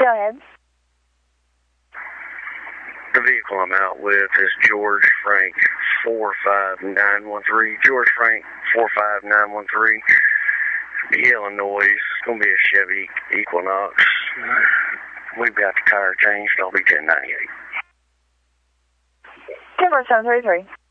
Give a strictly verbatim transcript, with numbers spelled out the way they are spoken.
Go ahead. The vehicle I'm out with is George Frank four five nine one three. George Frank four five nine one three. Illinois. It's going to be a Chevy Equinox. We've got the tire changed. I'll be ten ninety-eight. Timber seven thirty-three.